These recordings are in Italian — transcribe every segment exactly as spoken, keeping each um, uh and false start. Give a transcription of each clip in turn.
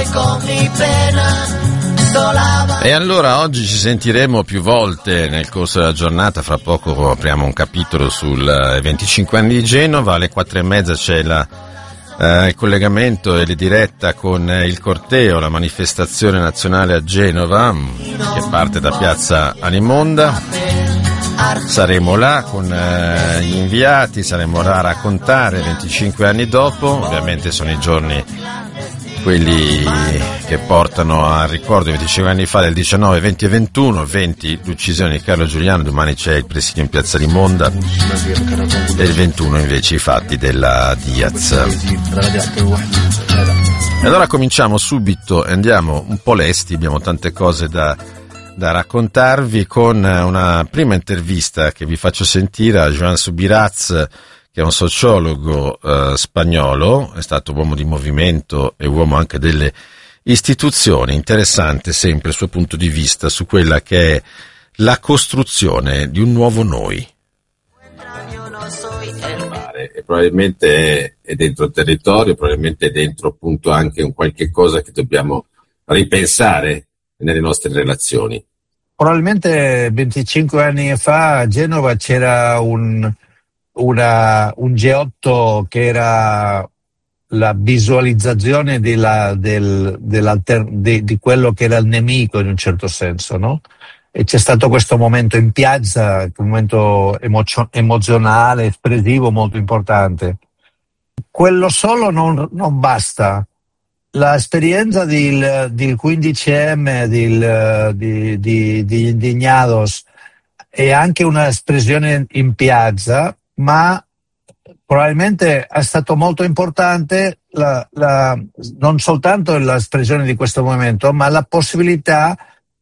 estoy con mi pena. E allora oggi ci sentiremo più volte nel corso della giornata. Fra poco apriamo un capitolo sul venticinque anni di Genova. Alle quattro e mezza c'è la, eh, il collegamento e la diretta con il corteo, la manifestazione nazionale a Genova che parte da piazza Alimonda. Saremo là con eh, gli inviati, saremo là a raccontare venticinque anni dopo. Ovviamente sono i giorni quelli che portano al ricordo venticinque anni fa del diciannove, venti e ventuno, venti l'uccisione di Carlo Giuliano, domani c'è il presidio in piazza Limonda e il ventuno invece i fatti della Diaz. E allora cominciamo subito e andiamo un po' lesti, abbiamo tante cose da, da raccontarvi con una prima intervista che vi faccio sentire a Joan Subirats, che è un sociologo eh, spagnolo, è stato uomo di movimento e uomo anche delle istituzioni. Interessante sempre il suo punto di vista su quella che è la costruzione di un nuovo noi. E probabilmente è dentro il territorio, probabilmente è dentro appunto anche un qualche cosa che dobbiamo ripensare nelle nostre relazioni. Probabilmente venticinque anni fa a Genova c'era un Una, un G otto che era la visualizzazione della, del, di, di quello che era il nemico in un certo senso, no? E c'è stato questo momento in piazza, un momento emozio, emozionale, espressivo molto importante. Quello solo non, non basta. L'esperienza del, del quindici emme, del, di, di, di Indignados, è anche un'espressione in piazza, ma probabilmente è stato molto importante la, la, non soltanto l'espressione di questo movimento, ma la possibilità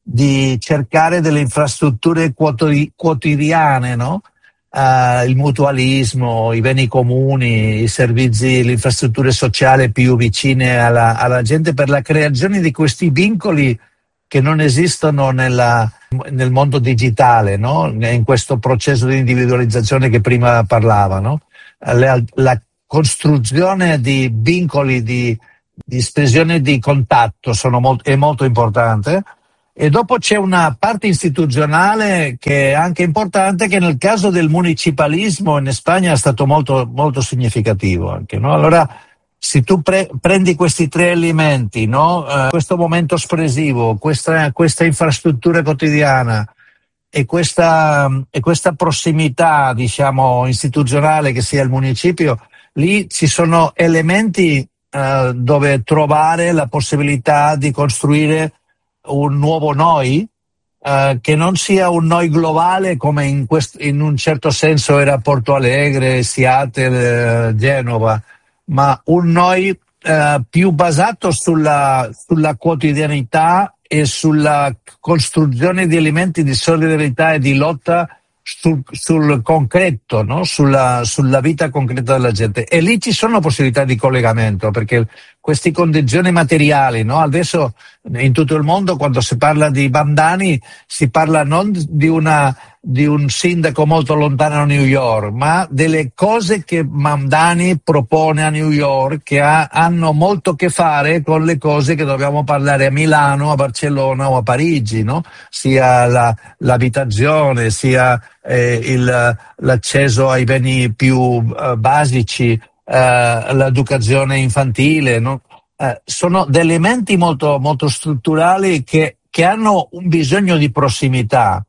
di cercare delle infrastrutture quotidiane, no? Uh, il mutualismo, i beni comuni, i servizi, le infrastrutture sociali più vicine alla, alla gente, per la creazione di questi vincoli che non esistono nella, nel mondo digitale, no? In questo processo di individualizzazione che prima parlava, no? La, la costruzione di vincoli, di, di espressione di contatto sono molt, è molto importante. E dopo c'è una parte istituzionale che è anche importante, che nel caso del municipalismo in Spagna è stato molto, molto significativo anche, no? Allora, se tu pre- prendi questi tre elementi, no? Uh, questo momento espressivo, questa, questa infrastruttura quotidiana e questa, e questa prossimità, diciamo, istituzionale che sia il municipio, lì ci sono elementi uh, dove trovare la possibilità di costruire un nuovo noi, uh, che non sia un noi globale come in, quest- in un certo senso era Porto Alegre, Seattle, uh, Genova, ma un noi eh, più basato sulla, sulla quotidianità e sulla costruzione di elementi di solidarietà e di lotta sul, sul concreto, no? sulla, sulla vita concreta della gente. E lì ci sono possibilità di collegamento, perché queste condizioni materiali, no? Adesso in tutto il mondo quando si parla di Mamdani si parla non di una di un sindaco molto lontano a New York, ma delle cose che Mamdani propone a New York, che ha, hanno molto a che fare con le cose che dobbiamo parlare a Milano, a Barcellona o a Parigi, no? Sia la, l'abitazione, sia eh, il, l'accesso ai beni più uh, basici, Uh, l'educazione infantile, no? uh, sono degli elementi molto, molto strutturali che, che hanno un bisogno di prossimità.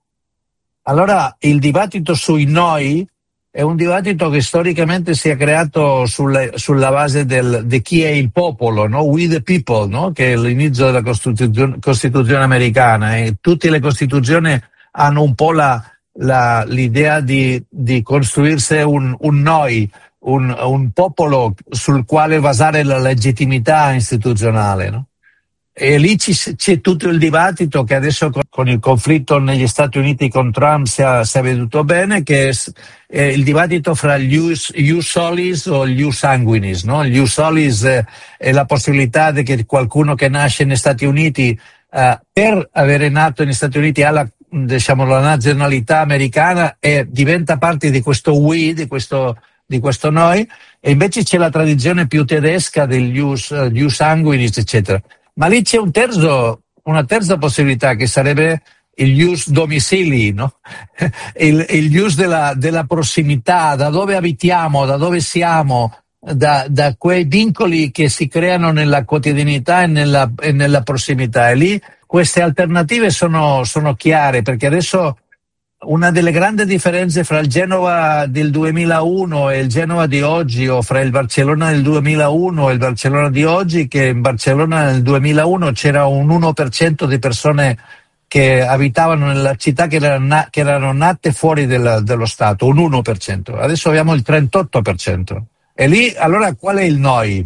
Allora il dibattito sui noi è un dibattito che storicamente si è creato sulle, sulla base del, di chi è il popolo, no? We the people, no? Che è l'inizio della Costituzione, Costituzione americana, e tutte le Costituzioni hanno un po' la, la, l'idea di, di costruirsi un, un noi, Un, un popolo sul quale basare la legittimità istituzionale, no? E lì ci, c'è tutto il dibattito che adesso con, con il conflitto negli Stati Uniti con Trump si è, si è veduto bene, che è, è il dibattito fra gli ius, ius solis o gli ius sanguinis, no? Gli ius solis è, è la possibilità di che qualcuno che nasce negli Stati Uniti, uh, per avere nato negli Stati Uniti ha la, diciamo, la nazionalità americana e diventa parte di questo we, di questo di questo noi, e invece c'è la tradizione più tedesca degli ius, uh, ius sanguinis, eccetera. Ma lì c'è un terzo, una terza possibilità che sarebbe il ius domicili, no? il, il ius della, della prossimità, da dove abitiamo, da dove siamo, da, da quei vincoli che si creano nella quotidianità e nella, e nella prossimità. E lì queste alternative sono, sono chiare, perché adesso una delle grandi differenze fra il Genova del duemilauno e il Genova di oggi, o fra il Barcellona del duemilauno e il Barcellona di oggi, che in Barcellona nel duemilauno c'era un uno per cento di persone che abitavano nella città che erano, na- che erano nate fuori del, dello Stato, un uno per cento. Adesso abbiamo il trentotto per cento. E lì, allora, qual è il noi?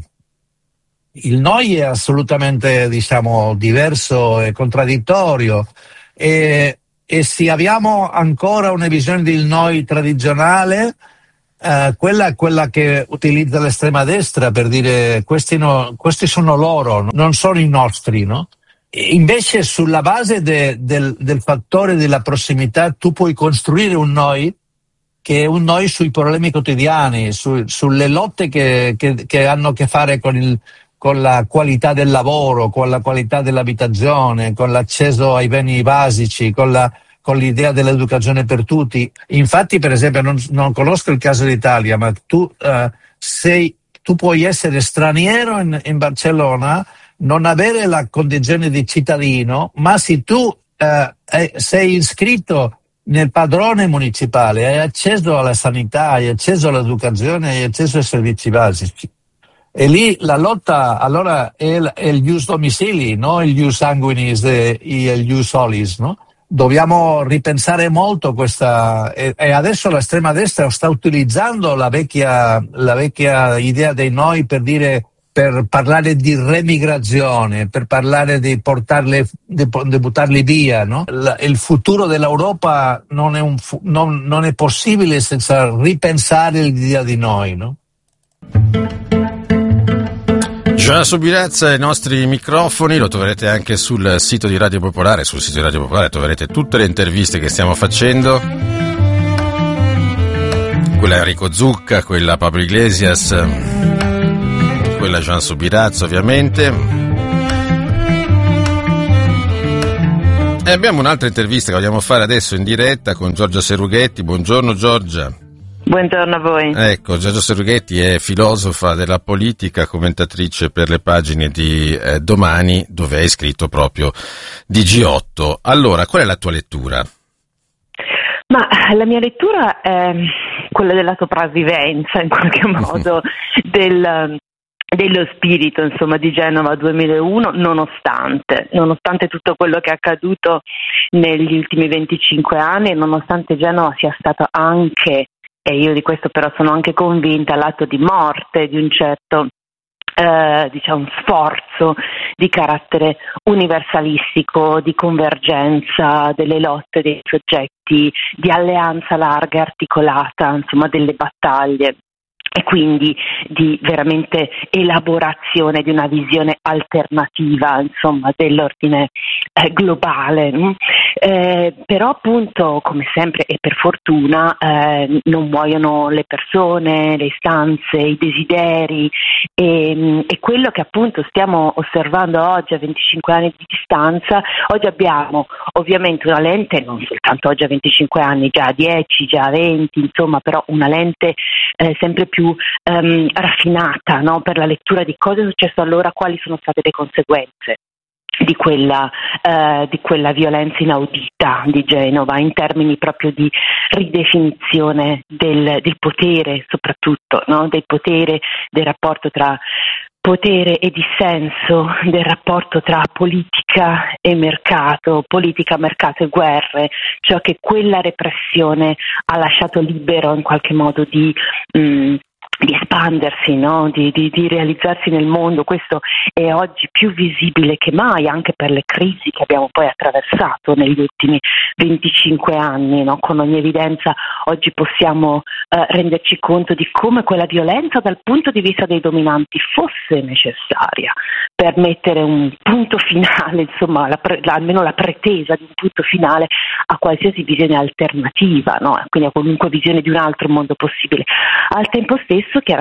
Il noi è assolutamente, diciamo, diverso e contraddittorio. E, e se abbiamo ancora una visione del noi tradizionale, eh, quella è quella che utilizza l'estrema destra per dire questi, no, questi sono loro, non sono i nostri, no? Invece sulla base de, del, del fattore della prossimità tu puoi costruire un noi che è un noi sui problemi quotidiani, su, sulle lotte che, che, che hanno a che fare con, il, con la qualità del lavoro, con la qualità dell'abitazione, con l'accesso ai beni basici, con, la, con l'idea dell'educazione per tutti. Infatti, per esempio, non, non conosco il caso d'Italia, ma tu, uh, sei, tu puoi essere straniero in, in Barcellona, non avere la condizione di cittadino, ma se tu eh, sei iscritto nel padrone municipale, hai accesso alla sanità, hai accesso all'educazione, hai accesso ai servizi basici. E lì la lotta allora è, è il ius domicili, no? Il ius sanguinis e il ius solis, no? Dobbiamo ripensare molto questa, e, e adesso l'estrema destra sta utilizzando la vecchia, la vecchia idea dei noi per dire, per parlare di remigrazione, per parlare di portarli, di, di buttarli via, no? La, il futuro dell'Europa non è, un, non, non è possibile senza ripensare l'idea di noi, no? Gian Subirazza ai nostri microfoni, lo troverete anche sul sito di Radio Popolare, sul sito di Radio Popolare troverete tutte le interviste che stiamo facendo, quella a Enrico Zucca, quella a Pablo Iglesias, quella Gian Subirazza ovviamente. E abbiamo un'altra intervista che vogliamo fare adesso in diretta con Giorgia Serughetti. Buongiorno Giorgia. Buongiorno a voi. Ecco, Giorgia Serughetti è filosofa della politica, commentatrice per le pagine di eh, Domani, dove hai scritto proprio di G otto. Allora, qual è la tua lettura? Ma la mia lettura è quella della sopravvivenza, in qualche modo, del... dello spirito, insomma, di Genova duemilauno, nonostante, nonostante tutto quello che è accaduto negli ultimi venticinque anni e nonostante Genova sia stata anche, e io di questo però sono anche convinta, l'atto di morte di un certo eh, diciamo sforzo di carattere universalistico, di convergenza delle lotte dei soggetti, di alleanza larga e articolata, insomma, delle battaglie, e quindi di veramente elaborazione di una visione alternativa, insomma, dell'ordine eh, globale. Eh, però appunto, come sempre e per fortuna, eh, non muoiono le persone, le istanze, i desideri, e, e quello che appunto stiamo osservando oggi a venticinque anni di distanza. Oggi abbiamo ovviamente una lente, non soltanto oggi a venticinque anni, già a dieci, già a venti, insomma, però una lente eh, sempre più Um, raffinata, no? Per la lettura di cosa è successo allora, quali sono state le conseguenze di quella, uh, di quella violenza inaudita di Genova, in termini proprio di ridefinizione del, del potere, soprattutto, no? Del potere, del rapporto tra potere e dissenso, del rapporto tra politica e mercato, politica, mercato e guerre, ciò che quella repressione ha lasciato libero in qualche modo di mh, di espandersi, no? di, di, di realizzarsi nel mondo. Questo è oggi più visibile che mai, anche per le crisi che abbiamo poi attraversato negli ultimi venticinque anni, no? Con ogni evidenza oggi possiamo eh, renderci conto di come quella violenza dal punto di vista dei dominanti fosse necessaria per mettere un punto finale, insomma, la pre- la, almeno la pretesa di un punto finale a qualsiasi visione alternativa, no? Quindi a qualunque visione di un altro mondo possibile. Al tempo stesso chiaramente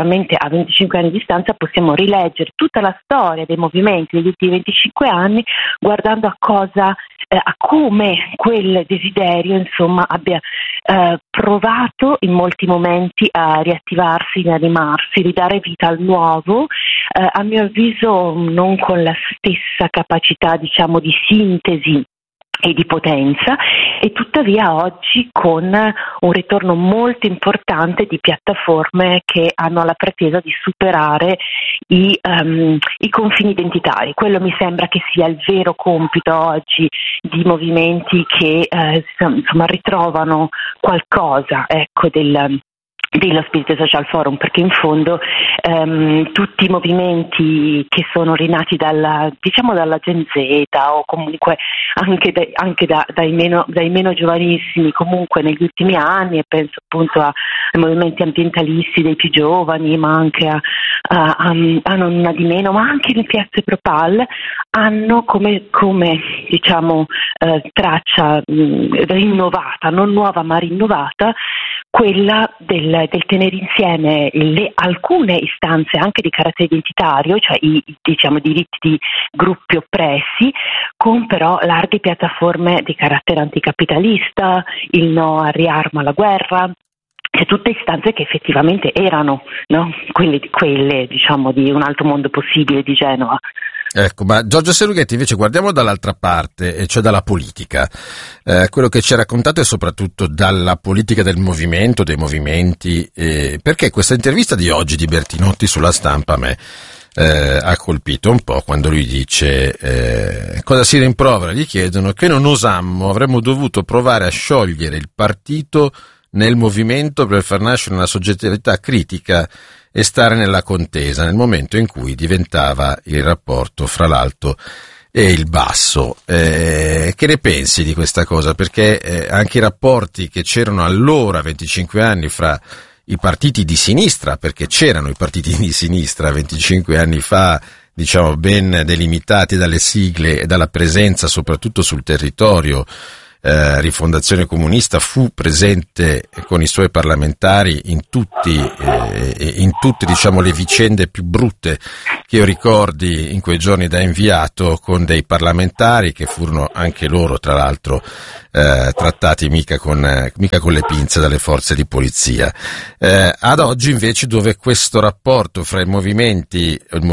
effettivamente a venticinque anni di distanza possiamo rileggere tutta la storia dei movimenti degli ultimi venticinque anni, guardando a cosa, eh, a come quel desiderio insomma abbia eh, provato in molti momenti a riattivarsi, rianimarsi, ridare vita al nuovo, eh, a mio avviso non con la stessa capacità diciamo di sintesi e di potenza, e tuttavia oggi con un ritorno molto importante di piattaforme che hanno la pretesa di superare i, um, i confini identitari. Quello mi sembra che sia il vero compito oggi di movimenti che eh, insomma ritrovano qualcosa, ecco, del dello Spirito Social Forum, perché in fondo ehm, tutti i movimenti che sono rinati dalla, diciamo dalla Gen Z o comunque anche, dai, anche da, dai, meno, dai meno giovanissimi comunque negli ultimi anni, e penso appunto a, ai movimenti ambientalisti dei più giovani, ma anche a, a, a, a non una di meno, ma anche le piazze Propal, hanno come, come diciamo eh, traccia mh, rinnovata, non nuova ma rinnovata, quella del, del tenere insieme le, alcune istanze anche di carattere identitario, cioè i diciamo, diritti di gruppi oppressi, con però larghe piattaforme di carattere anticapitalista, il no al riarmo alla guerra, cioè tutte istanze che effettivamente erano, no? quelle, quelle diciamo di un altro mondo possibile di Genova. Ecco, ma Giorgio Serughetti invece guardiamo dall'altra parte, e cioè dalla politica. Eh, quello che ci ha raccontato è soprattutto dalla politica del movimento, dei movimenti, eh, perché questa intervista di oggi di Bertinotti sulla Stampa a me eh, ha colpito un po' quando lui dice eh, cosa si rimprovera, gli chiedono che non osammo, avremmo dovuto provare a sciogliere il partito nel movimento per far nascere una soggettività critica e stare nella contesa nel momento in cui diventava il rapporto fra l'alto e il basso. Eh, che ne pensi di questa cosa? Perché eh, anche i rapporti che c'erano allora, venticinque anni, fra i partiti di sinistra, perché c'erano i partiti di sinistra venticinque anni fa, diciamo ben delimitati dalle sigle e dalla presenza soprattutto sul territorio. Eh, Rifondazione Comunista fu presente con i suoi parlamentari in tutti, eh, in tutte diciamo le vicende più brutte che io ricordi in quei giorni da inviato, con dei parlamentari che furono anche loro tra l'altro eh, trattati mica con, eh, mica con le pinze dalle forze di polizia. Eh, ad oggi invece, dove questo rapporto fra i movimenti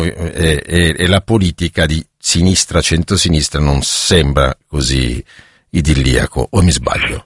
e, e, e la politica di sinistra, centrosinistra non sembra così idilliaco, o mi sbaglio?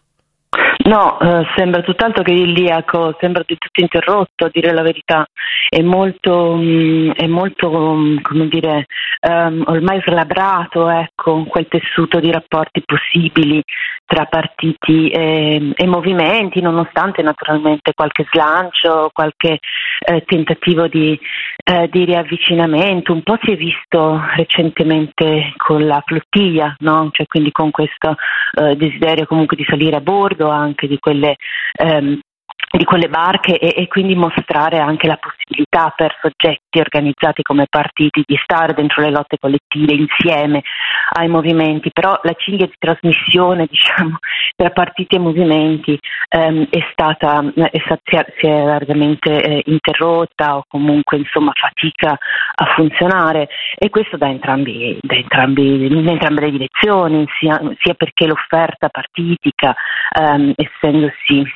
No, eh, sembra tutt'altro che idilliaco, sembra di tutto interrotto, a dire la verità. È molto, mh, è molto mh, come dire, um, ormai slabrato, ecco, quel tessuto di rapporti possibili tra partiti e, e movimenti, nonostante naturalmente qualche slancio, qualche eh, tentativo di, eh, di riavvicinamento. Un po' si è visto recentemente con la flottiglia, no? Cioè, quindi con questo eh, desiderio comunque di salire a bordo anche di quelle ehm, di quelle barche e, e quindi mostrare anche la possibilità per soggetti organizzati come partiti di stare dentro le lotte collettive insieme ai movimenti. Però la cinghia di trasmissione, diciamo, tra partiti e movimenti ehm, è stata è stata, si è largamente eh, interrotta, o comunque insomma fatica a funzionare, e questo da entrambi, da entrambi in entrambe le direzioni, sia, sia perché l'offerta partitica ehm, essendosi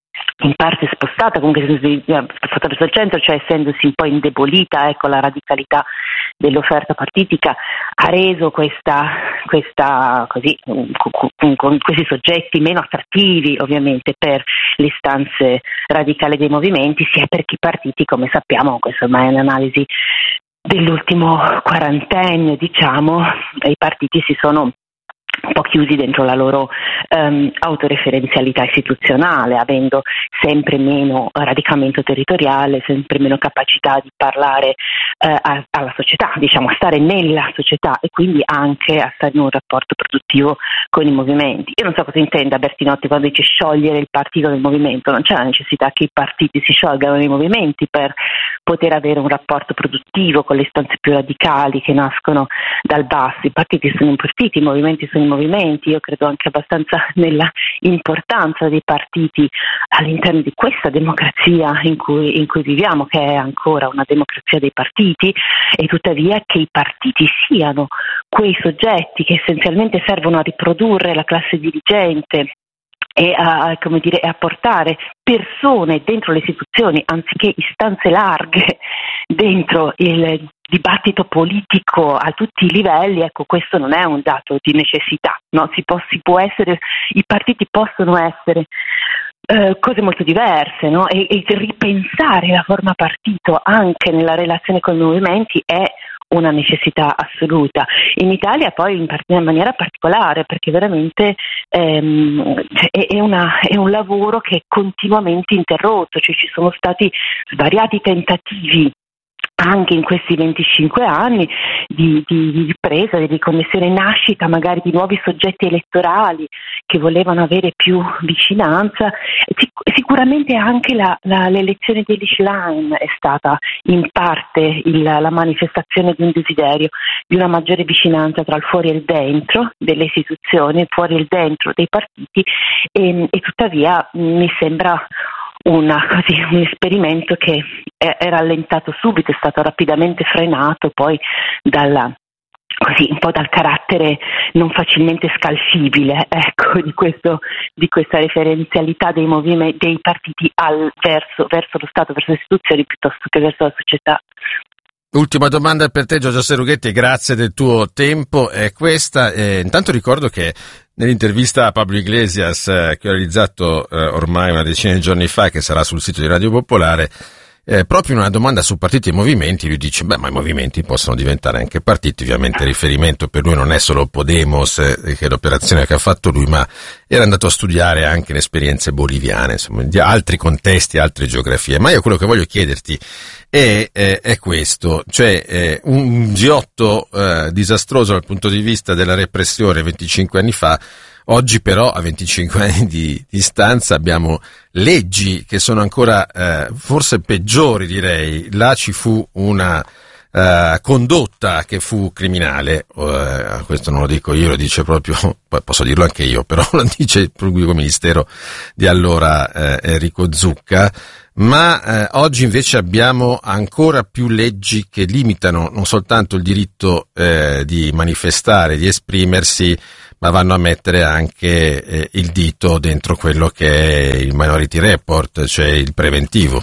in parte spostata, comunque spostata verso il centro, cioè essendosi un po' indebolita, ecco, la radicalità dell'offerta partitica ha reso questa, questa così, con, con questi soggetti meno attrattivi ovviamente per le istanze radicali dei movimenti, sia perché i partiti, come sappiamo, questa ormai è un'analisi dell'ultimo quarantennio, diciamo, i partiti si sono un po' chiusi dentro la loro um, autoreferenzialità istituzionale, avendo sempre meno radicamento territoriale, sempre meno capacità di parlare uh, a, alla società, diciamo a stare nella società, e quindi anche a stare in un rapporto produttivo con i movimenti. Io non so cosa intenda Bertinotti quando dice sciogliere il partito del movimento. Non c'è la necessità che i partiti si sciolgano nei movimenti per poter avere un rapporto produttivo con le istanze più radicali che nascono dal basso. I partiti sono i partiti, i movimenti sono i movimenti. Io credo anche abbastanza nella importanza dei partiti all'interno di questa democrazia in cui, in cui viviamo, che è ancora una democrazia dei partiti, e tuttavia che i partiti siano quei soggetti che essenzialmente servono a riprodurre la classe dirigente e a, come dire, a portare persone dentro le istituzioni anziché istanze larghe dentro il dibattito politico a tutti i livelli. Ecco, questo non è un dato di necessità, no? Si può, si può essere, i partiti possono essere eh, cose molto diverse, no? E, e ripensare la forma partito anche nella relazione con i movimenti è una necessità assoluta. In Italia poi in, part- in maniera particolare, perché veramente ehm, è, è, una, è un lavoro che è continuamente interrotto, cioè ci sono stati svariati tentativi anche in questi venticinque anni di, di, di ripresa, di riconnessione, nascita magari di nuovi soggetti elettorali che volevano avere più vicinanza. Sic- sicuramente anche la, la, l'elezione di Elly Schlein è stata in parte il, la manifestazione di un desiderio di una maggiore vicinanza tra il fuori e il dentro delle istituzioni, il fuori e il dentro dei partiti, e, e tuttavia mi sembra Una, così, un esperimento che è, è rallentato subito, è stato rapidamente frenato poi dalla, così, un po' dal carattere non facilmente scalfibile, ecco, di, questo, di questa referenzialità dei movimenti, dei partiti al, verso, verso lo Stato, verso le istituzioni piuttosto che verso la società. Ultima domanda per te, Giorgia Serughetti, grazie del tuo tempo. È questa. Eh, intanto ricordo che nell'intervista a Pablo Iglesias eh, che ho realizzato eh, ormai una decina di giorni fa, che sarà sul sito di Radio Popolare, eh, proprio in una domanda su partiti e movimenti, lui dice, beh, ma i movimenti possono diventare anche partiti. Ovviamente il riferimento per lui non è solo Podemos, eh, che è l'operazione che ha fatto lui, ma era andato a studiare anche le esperienze boliviane, insomma, di altri contesti, altre geografie. Ma io quello che voglio chiederti è, è, è questo, cioè eh, un G otto eh, disastroso dal punto di vista della repressione venticinque anni fa. Oggi però, a venticinque anni di distanza, abbiamo leggi che sono ancora eh, forse peggiori, direi. Là ci fu una eh, condotta che fu criminale, eh, questo non lo dico io, lo dice proprio, posso dirlo anche io, però lo dice il pubblico ministero di allora, eh, Enrico Zucca. Ma eh, oggi invece abbiamo ancora più leggi che limitano non soltanto il diritto eh, di manifestare, di esprimersi, ma vanno a mettere anche eh, il dito dentro quello che è il Minority Report, cioè il preventivo.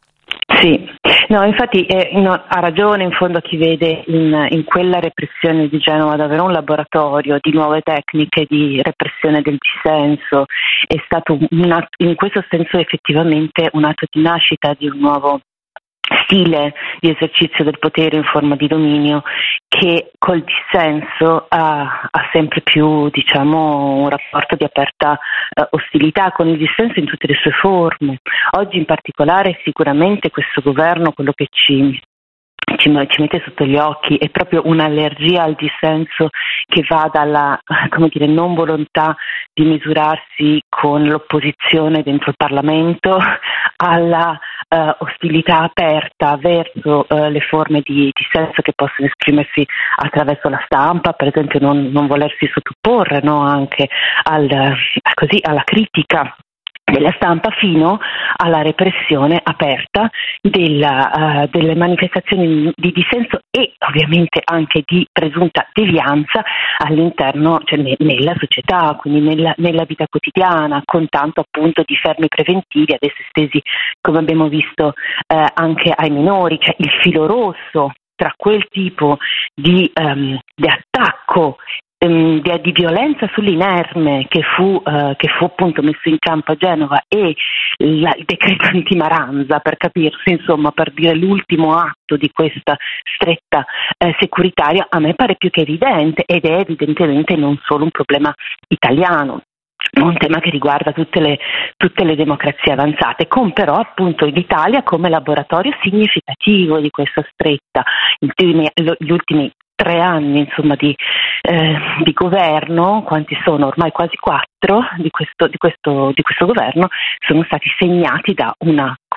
Sì, no, infatti eh, no, ha ragione in fondo chi vede in, in quella repressione di Genova davvero un laboratorio di nuove tecniche di repressione del dissenso. È stato un atto, in questo senso effettivamente un atto di nascita di un nuovo stile di esercizio del potere in forma di dominio che col dissenso ha, ha sempre più, diciamo, un rapporto di aperta eh, ostilità con il dissenso in tutte le sue forme. Oggi in particolare sicuramente questo governo, quello che ci Ci, ci mette sotto gli occhi è proprio un'allergia al dissenso che va dalla, come dire, non volontà di misurarsi con l'opposizione dentro il Parlamento alla uh, ostilità aperta verso uh, le forme di dissenso che possono esprimersi attraverso la stampa, per esempio non, non volersi sottoporre, no, anche al, così, alla critica della stampa, fino alla repressione aperta della, uh, delle manifestazioni di dissenso e ovviamente anche di presunta devianza all'interno, cioè ne, nella società, quindi nella, nella vita quotidiana, con tanto appunto di fermi preventivi adesso estesi, come abbiamo visto, uh, anche ai minori, cioè il filo rosso tra quel tipo di, um, di attacco Di, di violenza sull'inerme che fu, uh, che fu appunto messo in campo a Genova e la, il decreto anti-Maranza, per capirsi, insomma, per dire l'ultimo atto di questa stretta eh, securitaria, a me pare più che evidente, ed è evidentemente non solo un problema italiano, un tema che riguarda tutte le, tutte le democrazie avanzate, con però appunto l'Italia come laboratorio significativo di questa stretta. Gli ultimi, gli ultimi tre anni insomma di, eh, di governo, quanti sono? Ormai quasi quattro di questo, di questo, di questo governo, sono stati segnati da una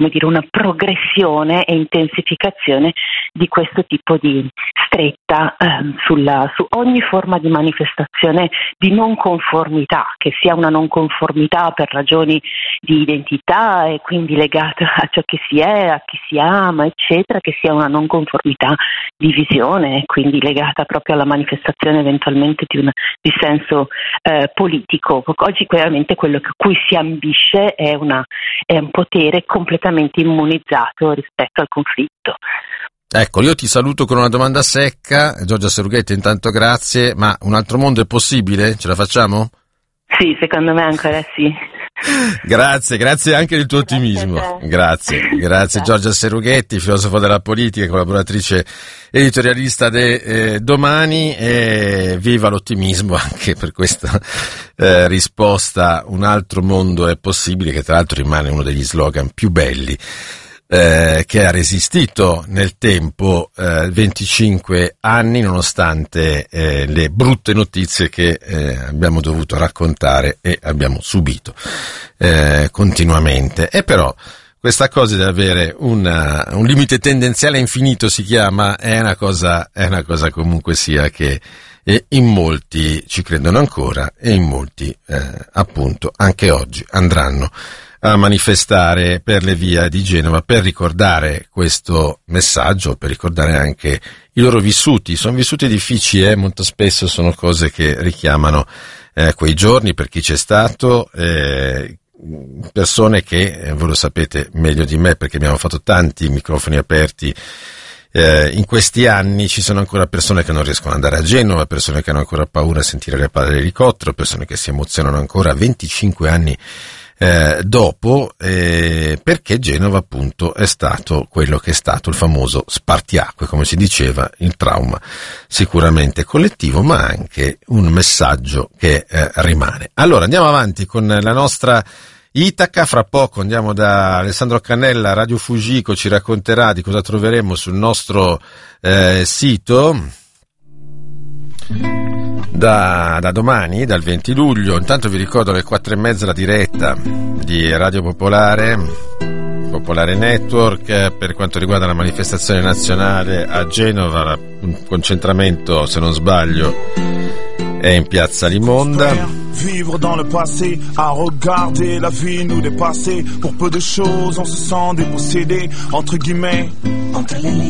come dire, una progressione e intensificazione di questo tipo di stretta eh, sulla, su ogni forma di manifestazione di non conformità, che sia una non conformità per ragioni di identità e quindi legata a ciò che si è, a chi si ama, eccetera, che sia una non conformità di visione e quindi legata proprio alla manifestazione eventualmente di un dissenso eh, politico. Oggi chiaramente quello a cui si ambisce è, una, è un potere completamente immunizzato rispetto al conflitto. Ecco, io ti saluto con una domanda secca, Giorgia Serughetti, intanto grazie, ma un altro mondo è possibile? Ce la facciamo? Sì, secondo me ancora sì. Grazie, grazie anche del tuo ottimismo. Grazie, grazie Giorgia Serughetti, filosofo della politica, collaboratrice editorialista de eh, Domani, e viva l'ottimismo anche per questa eh, risposta. Un altro mondo è possibile, che tra l'altro rimane uno degli slogan più belli Eh, che ha resistito nel tempo eh, venticinque anni nonostante eh, le brutte notizie che eh, abbiamo dovuto raccontare e abbiamo subito eh, continuamente. E però questa cosa di avere una, un limite tendenziale infinito, si chiama, è una cosa, è una cosa comunque sia che eh, in molti ci credono ancora e in molti eh, appunto anche oggi andranno a manifestare per le vie di Genova per ricordare questo messaggio, per ricordare anche i loro vissuti. Sono vissuti difficili, eh? Molto spesso sono cose che richiamano eh, quei giorni per chi c'è stato, eh, persone che, eh, voi lo sapete meglio di me perché abbiamo fatto tanti microfoni aperti eh, in questi anni. Ci sono ancora persone che non riescono ad andare a Genova, persone che hanno ancora paura a sentire le palle dell'elicottero, persone che si emozionano ancora venticinque anni Eh, dopo, eh, perché Genova appunto è stato quello che è stato, il famoso spartiacque, come si diceva, il trauma sicuramente collettivo, ma anche un messaggio che eh, rimane. Allora andiamo avanti con la nostra Itaca, fra poco andiamo da Alessandro Cannella, Radio Fujiko ci racconterà di cosa troveremo sul nostro eh, sito Da, da domani, dal venti luglio. Intanto vi ricordo alle quattro e mezza la diretta di Radio Popolare, Popolare Network, per quanto riguarda la manifestazione nazionale a Genova. Un concentramento, se non sbaglio, è in piazza Limonda. Vivre dans le passé, à regarder la vie nous dépasser. Pour peu de choses, on se sent dépossédé, entre guillemets, entre les lignes.